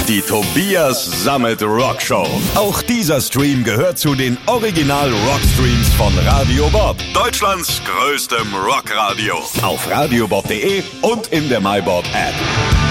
Die Tobias Sammet Rockshow. Auch dieser Stream gehört zu den Original Rockstreams von Radio Bob, Deutschlands größtem Rockradio. Auf radiobob.de und in der MyBob App.